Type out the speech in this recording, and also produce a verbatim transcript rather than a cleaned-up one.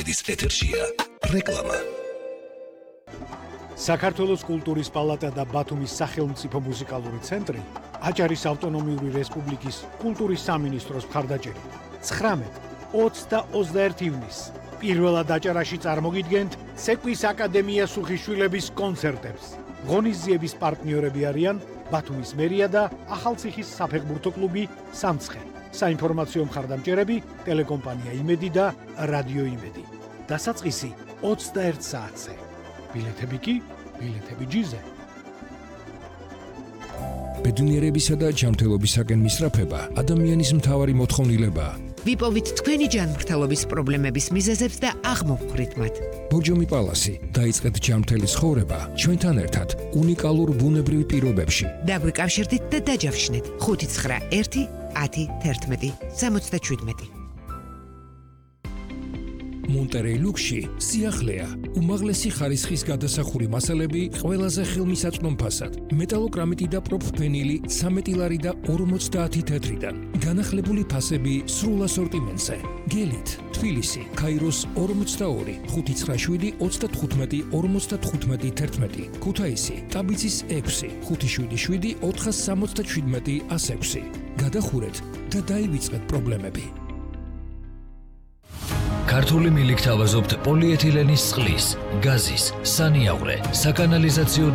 შვიდის ეთერშია რეკლამა. საქართველოს კულტურის პალატა და ბათუმის სახელმწიფო მუსიკალური ცენტრი აჭარის ავტონომიური რესპუბლიკის კულტურის სამინისტროს მხარდაჭერით ცხრამეტ, ოცი და ოცდაერთი ივნისს პირველად აჭარაში წარმოგიდგენთ სეკვის აკადემია სუხიშვილების კონცერტებს. ღონისძიების პარტნიორები არიან ბათუმის მერია და ახალციხის საფეხბურთო კლუბი სამცხე. საინფორმაციო მხარდამჭერები ტელეკომპანია იმედი და რადიო იმედი. დასაწყისი ოცდაერთ საათზე. ბილეთები კი ბილეთები ჯიზე. ბედნიერებისა და ჯანმრთელობისაკენ მისწრაფება ადამიანის მთავარი მოთხოვნილებაა. ვიპოვით თქვენი ჯანმრთელობის პრობლემების მიზეზებს და აღმოვხვრით მათ. ბორჯომი პალასი დაიწყეთ ჯანმრთელი ცხოვრება ჩვენთან ერთად უნიკალურ ბუნებრივ პირობებში. დაგვიკავშირდით და დაჯავშნეთ ხუთი ცხრა ერთი ათი თერთმეტი სამოცდაშვიდმეტი. მონტერეი ლუქსში სიახლეა, უმაღლესი ხარისხის გადასახური მასალები ყველაზე ხელმისაწვდომ ფასად. მეტალოკრამიტი და პროფფენილი ცამეტი ლარი და ორმოცდაათი თეთრიდან. განახლებული ფასები სრულ ასორტიმენტზე. გელით, თბილისი, ქაიროს ორმოცდაორი, ხუთი ცხრა შვიდი ოცდათხუთმეტი ორმოცდათხუთმეტი თერთმეტი. ქუთაისი, ტაბიცის ექვსი, ხუთი შვიდი შვიდი ოთხასამოცდაშვიდმეტი ასექვსი. გადახურეთ და დაივიწყეთ პრობლემები. ქართული მილიქ თავაზობთ პოლიეთილენის წყლის, გაზის, სანიავრე, საკანალიზაციო